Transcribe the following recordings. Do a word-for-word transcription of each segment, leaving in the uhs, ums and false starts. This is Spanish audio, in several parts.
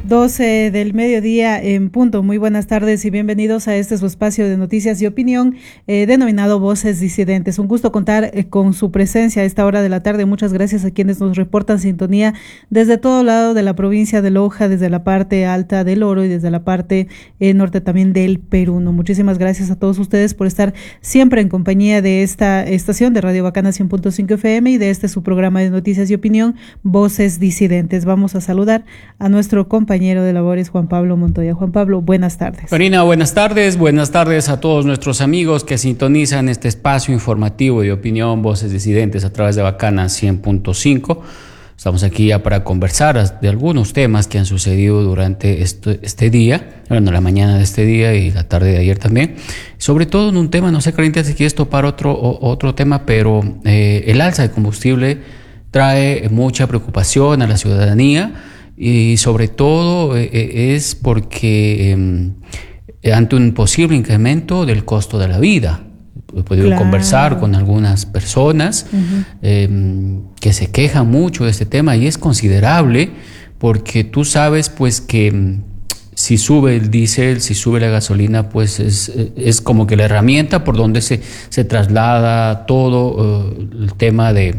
doce del mediodía en punto. Muy buenas tardes y bienvenidos a este su espacio de noticias y opinión eh, denominado Voces Disidentes. Un gusto contar eh, con su presencia a esta hora de la tarde. Muchas gracias a quienes nos reportan sintonía desde todo lado de la provincia de Loja, desde la parte alta del Oro y desde la parte eh, norte también del Perú. ¿no? Muchísimas gracias a todos ustedes por estar siempre en compañía de esta estación de Radio Bacana cien punto cinco F M y de este su programa de noticias y opinión Voces Disidentes. Vamos a saludar a nuestro compañero de labores Juan Pablo Montoya. Juan Pablo, buenas tardes. Karina, buenas tardes. Buenas tardes a todos nuestros amigos que sintonizan este espacio informativo de opinión Voces Disidentes a través de Bacana cien punto cinco. Estamos aquí ya para conversar de algunos temas que han sucedido durante este, este día, bueno, la mañana de este día y la tarde de ayer también. Sobre todo en un tema, no sé, Karina, si quieres topar otro, otro tema, pero eh, el alza de combustible trae mucha preocupación a la ciudadanía. Y sobre todo eh, es porque eh, ante un posible incremento del costo de la vida. He podido claro. conversar con algunas personas uh-huh. eh, que se quejan mucho de este tema y es considerable porque tú sabes pues que si sube el diésel, si sube la gasolina, pues es, es como que la herramienta por donde se, se traslada todo uh, el tema de...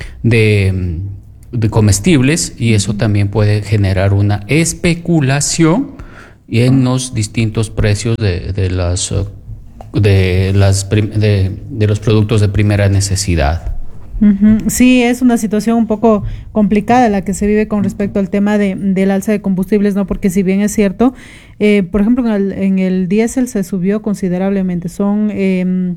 de de comestibles y eso también puede generar una especulación en los distintos precios de, de las de las de, de los productos de primera necesidad. Uh-huh. Sí, es una situación un poco complicada la que se vive con respecto al tema de, del alza de combustibles, ¿no? Porque si bien es cierto, eh, por ejemplo, en el, en el diésel se subió considerablemente, son eh,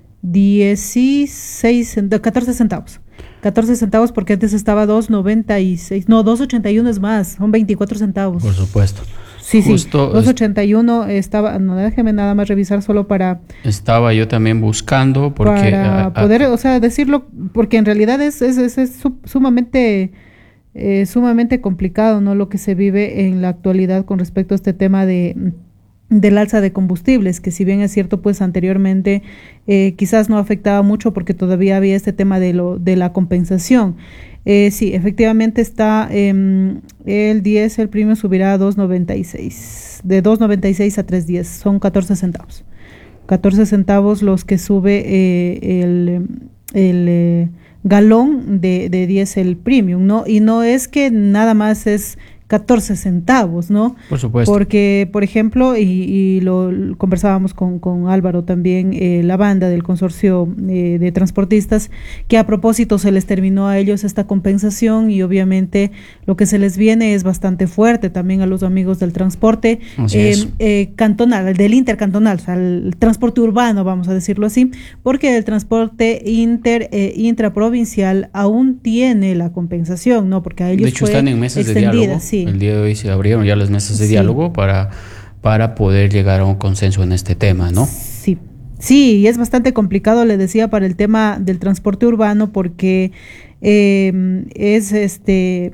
dieciséis, catorce centavos. catorce centavos porque antes estaba dos noventa y seis, no, dos ochenta y uno es más, son veinticuatro centavos. Por supuesto. Sí, Justo sí, dos ochenta y uno estaba, no, déjeme nada más revisar solo para... Estaba yo también buscando porque... Para a, poder, a, o sea, decirlo, porque en realidad es, es, es, es sumamente, eh, sumamente complicado, ¿no? Lo que se vive en la actualidad con respecto a este tema de... del alza de combustibles, que si bien es cierto, pues anteriormente eh, quizás no afectaba mucho porque todavía había este tema de lo de la compensación. Eh, sí, efectivamente está eh, el diésel premium subirá a dos noventa y seis, de dos noventa y seis a tres diez, son catorce centavos. catorce centavos los que sube eh, el, el eh, galón de, de diésel premium, ¿no? Y no es que nada más es catorce centavos, ¿no? Por supuesto. Porque, por ejemplo, y, y lo, lo conversábamos con, con Álvaro también, eh, la banda del consorcio eh, de transportistas, que a propósito se les terminó a ellos esta compensación y obviamente lo que se les viene es bastante fuerte también a los amigos del transporte eh, eh, cantonal, del intercantonal, o sea, el transporte urbano, vamos a decirlo así, porque el transporte inter eh, intraprovincial aún tiene la compensación, ¿no? Porque a ellos de hecho fue están en mesas de diálogo. Sí. El día de hoy se abrieron ya las mesas de sí. diálogo para, para poder llegar a un consenso en este tema, ¿no? Sí, sí, y es bastante complicado, le decía, para el tema del transporte urbano porque eh, es este...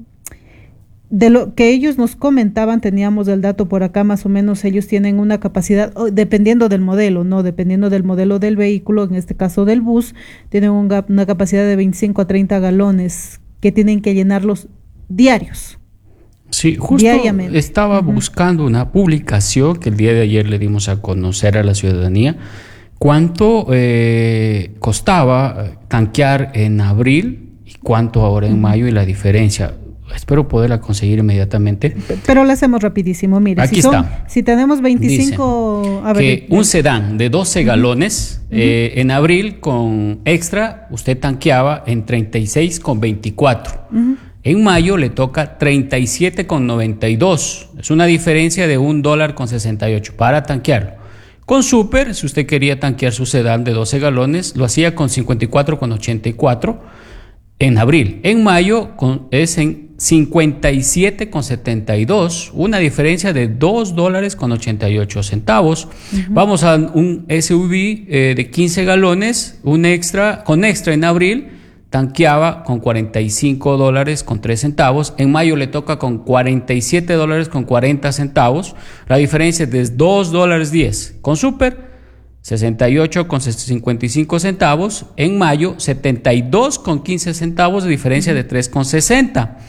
De lo que ellos nos comentaban, teníamos el dato por acá, más o menos ellos tienen una capacidad, dependiendo del modelo, no, dependiendo del modelo del vehículo, en este caso del bus, tienen un, una capacidad de veinticinco a treinta galones que tienen que llenarlos diarios. Sí, justo estaba uh-huh. buscando una publicación que el día de ayer le dimos a conocer a la ciudadanía cuánto eh, costaba tanquear en abril y cuánto ahora en uh-huh. mayo y la diferencia. Espero poderla conseguir inmediatamente. Pero la hacemos rapidísimo. Mire, aquí si son, está. Si tenemos veinticinco... Dice a ver, que un sedán de doce uh-huh. galones uh-huh. eh, en abril con extra usted tanqueaba en treinta y seis con veinticuatro. Uh-huh. En mayo le toca treinta y siete con noventa y dos. Es una diferencia de un dólar con sesenta y ocho para tanquearlo. Con Super, si usted quería tanquear su sedán de doce galones, lo hacía con cincuenta y cuatro con ochenta y cuatro en abril. En mayo con, es en cincuenta y siete con setenta y dos, una diferencia de dos dólares con ochenta y ocho centavos. Uh-huh. Vamos a un S U V eh, de quince galones, un extra, con extra en abril, tanqueaba con cuarenta y cinco dólares con tres centavos. En mayo le toca con cuarenta y siete dólares con cuarenta centavos. La diferencia es de dos dólares diez. Con Super, sesenta y ocho con cincuenta y cinco centavos. En mayo, setenta y dos con quince centavos, de diferencia de tres con sesenta.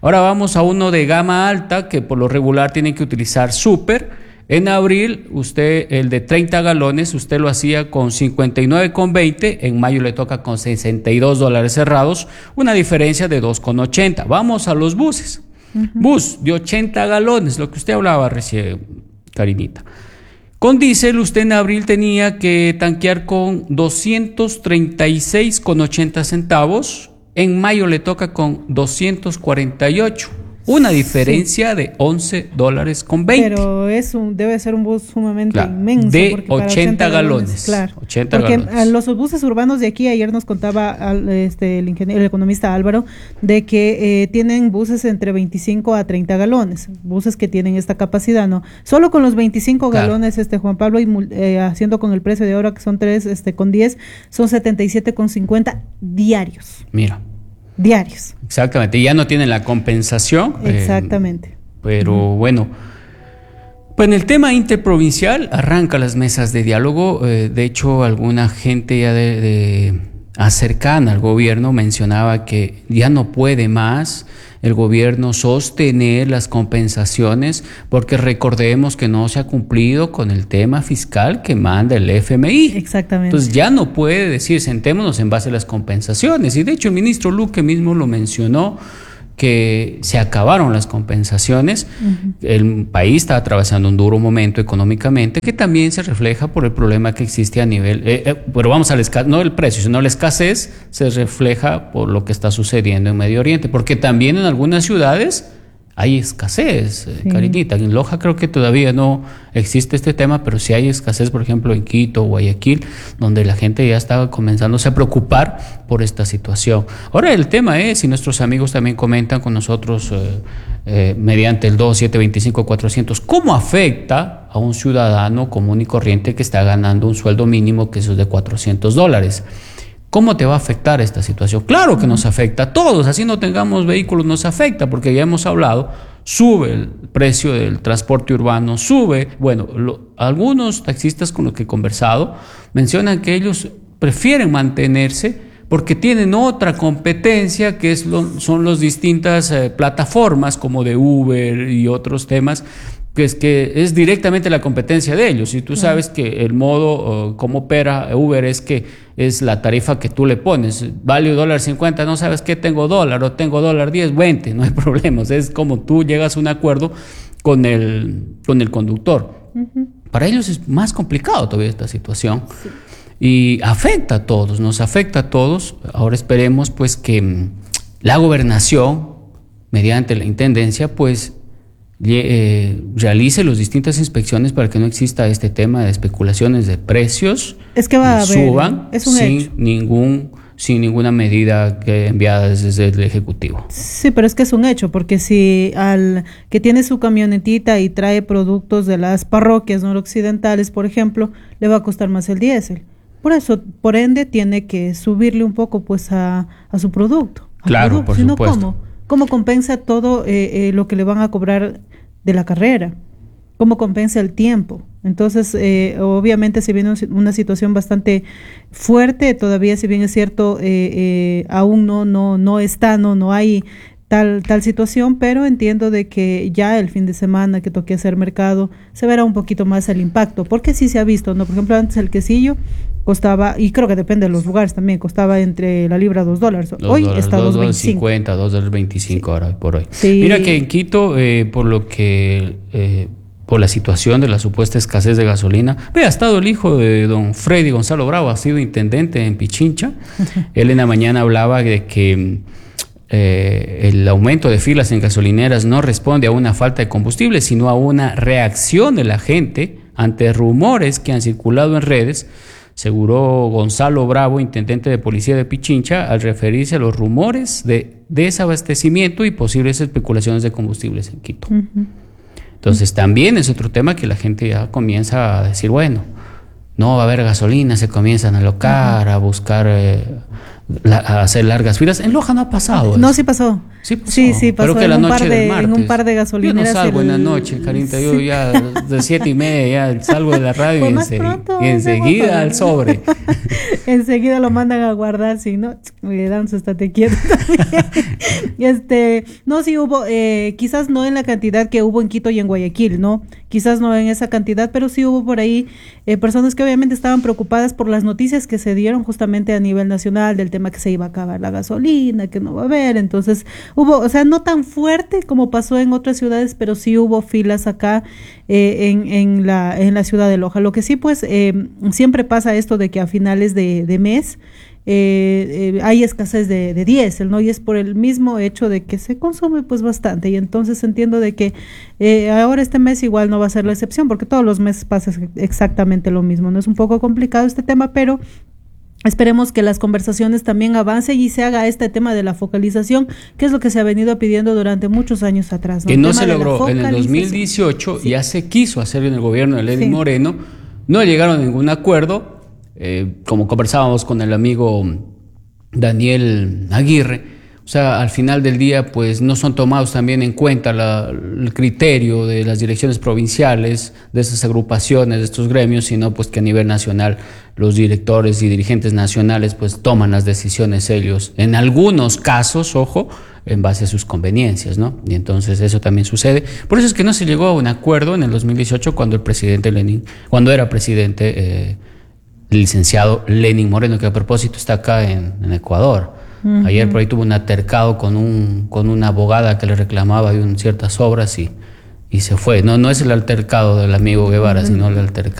Ahora vamos a uno de gama alta que por lo regular tiene que utilizar súper. En abril, usted, el de treinta galones, usted lo hacía con cincuenta y nueve con veinte, en mayo le toca con sesenta y dos dólares cerrados, una diferencia de dos con ochenta. Vamos a los buses. Uh-huh. Bus de ochenta galones, lo que usted hablaba recién, Karinita. Con diésel, usted en abril tenía que tanquear con doscientos treinta y seis con ochenta centavos, en mayo le toca con doscientos cuarenta y ocho. Una diferencia sí. de once dólares con veinte. Pero es un, debe ser un bus sumamente claro, inmenso. De ochenta galones. Claro. ochenta porque galones. Los buses urbanos de aquí, ayer nos contaba al, este, el, ingeniero, el economista Álvaro, de que eh, tienen buses entre veinticinco a treinta galones. Buses que tienen esta capacidad, ¿no? Solo con los veinticinco claro. galones, este Juan Pablo, y eh, haciendo con el precio de ahora, que son tres este, con diez, son setenta y siete con cincuenta diarios. Mira. Diarios. Exactamente, y ya no tienen la compensación. Exactamente. Eh, pero uh-huh. bueno, pues en el tema interprovincial arranca las mesas de diálogo. Eh, de hecho, alguna gente ya de, de cercana al gobierno mencionaba que ya no puede más el gobierno sostener las compensaciones, porque recordemos que no se ha cumplido con el tema fiscal que manda el F M I. Exactamente. Entonces ya no puede decir sentémonos en base a las compensaciones. Y de hecho el ministro Luque mismo lo mencionó, que se acabaron las compensaciones. Uh-huh. El país está atravesando un duro momento económicamente, que también se refleja por el problema que existe a nivel, eh, eh, pero vamos al escasez, no el precio, sino la escasez se refleja por lo que está sucediendo en Medio Oriente, porque también en algunas ciudades hay escasez, sí. Karinita. En Loja creo que todavía no existe este tema, pero sí hay escasez, por ejemplo, en Quito, Guayaquil, donde la gente ya estaba comenzándose a preocupar por esta situación. Ahora el tema es, y nuestros amigos también comentan con nosotros eh, eh, mediante el dos siete dos cinco cuatrocientos, ¿cómo afecta a un ciudadano común y corriente que está ganando un sueldo mínimo que es de cuatrocientos dólares? ¿Cómo te va a afectar esta situación? Claro que nos afecta a todos, así no tengamos vehículos nos afecta, porque ya hemos hablado, sube el precio del transporte urbano, sube, bueno, lo, algunos taxistas con los que he conversado mencionan que ellos prefieren mantenerse porque tienen otra competencia que es lo, son las distintas eh, plataformas como de Uber y otros temas, que es que es directamente la competencia de ellos. Y tú sabes que el modo uh, como opera Uber es que es la tarifa que tú le pones. Vale dólar cincuenta, no sabes qué tengo dólar o tengo dólar diez, veinte, no hay problemas. Es como tú llegas a un acuerdo con el, con el conductor. Uh-huh. Para ellos es más complicado todavía esta situación. Sí. Y afecta a todos, nos afecta a todos. Ahora esperemos pues que la gobernación, mediante la intendencia, pues Eh, realice las distintas inspecciones para que no exista este tema de especulaciones de precios. Es que va a haber, suban es un sin hecho. ningún sin ninguna medida que enviada desde el Ejecutivo. Sí, pero es que es un hecho, porque si al que tiene su camionetita y trae productos de las parroquias noroccidentales, por ejemplo, le va a costar más el diésel. Por eso, por ende, tiene que subirle un poco pues a, a su producto. Claro, producto. por Si no, supuesto. ¿cómo? ¿Cómo compensa todo eh, eh, lo que le van a cobrar de la carrera? ¿Cómo compensa el tiempo? Entonces, eh, obviamente se viene una situación bastante fuerte, todavía si bien es cierto, eh, eh, aún no, no, no está, no, no hay tal, tal situación, pero entiendo de que ya el fin de semana que toque hacer mercado se verá un poquito más el impacto, porque sí se ha visto, ¿no? Por ejemplo, antes el quesillo costaba, y creo que depende de los lugares también, costaba entre la libra dos dólares. Dos hoy dólares, está dos dólares cincuenta, dos dólares veinticinco sí. ahora por hoy. Sí. Mira que en Quito, eh, por lo que eh, por la situación de la supuesta escasez de gasolina, ve, ha estado el hijo de don Freddy Gonzalo Bravo, ha sido intendente en Pichincha. Él en la mañana hablaba de que eh, el aumento de filas en gasolineras no responde a una falta de combustible, sino a una reacción de la gente ante rumores que han circulado en redes, aseguró Gonzalo Bravo, intendente de policía de Pichincha, al referirse a los rumores de desabastecimiento y posibles especulaciones de combustibles en Quito. Uh-huh. Entonces uh-huh. también es otro tema que la gente ya comienza a decir, bueno, no va a haber gasolina, se comienzan a alocar, uh-huh. a buscar eh, la, a hacer largas filas. En Loja no ha pasado. No, eso. sí pasó. Sí pasó. Sí, sí, pasó Pero que en, la un noche par de, del martes. en un par de gasolineras. Yo no salgo el, en la noche, Carita. Yo sí. ya de siete y media ya salgo de la radio Pues y, más ense- pronto, y enseguida mejor. al sobre. Enseguida lo mandan a guardar, si no, le dan su estate quieto también. este, no, sí hubo, eh, quizás no en la cantidad que hubo en Quito y en Guayaquil, ¿no? Quizás no en esa cantidad, pero sí hubo por ahí eh, personas que obviamente estaban preocupadas por las noticias que se dieron justamente a nivel nacional del tema que se iba a acabar la gasolina, que no va a haber. Entonces hubo, o sea, no tan fuerte como pasó en otras ciudades, pero sí hubo filas acá eh, en, en, la, en la ciudad de Loja. Lo que sí, pues, eh, siempre pasa esto de que a finales de, de mes eh, eh, hay escasez de, de diésel, ¿no? Y es por el mismo hecho de que se consume pues bastante, y entonces entiendo de que eh, ahora este mes igual no va a ser la excepción, porque todos los meses pasa exactamente lo mismo, ¿no? Es un poco complicado este tema, pero esperemos que las conversaciones también avancen y se haga este tema de la focalización, que es lo que se ha venido pidiendo durante muchos años atrás, ¿no? Que El no tema se de la logró en el dos mil dieciocho, Sí. ya se quiso hacer en el gobierno de Lenín Sí. Moreno, no llegaron a ningún acuerdo, eh, como conversábamos con el amigo Daniel Aguirre. O sea, al final del día, pues no son tomados también en cuenta la, el criterio de las direcciones provinciales, de esas agrupaciones, de estos gremios, sino pues que a nivel nacional los directores y dirigentes nacionales pues toman las decisiones ellos, en algunos casos, ojo, en base a sus conveniencias, ¿no? Y entonces eso también sucede. Por eso es que no se llegó a un acuerdo en el dos mil dieciocho cuando el presidente Lenín, cuando era presidente eh, el licenciado Lenín Moreno, que a propósito está acá en, en Ecuador. Uh-huh. Ayer por ahí tuvo un altercado con un con una abogada que le reclamaba de un, ciertas obras y, y se fue. No, no es el altercado del amigo Guevara, uh-huh. sino el altercado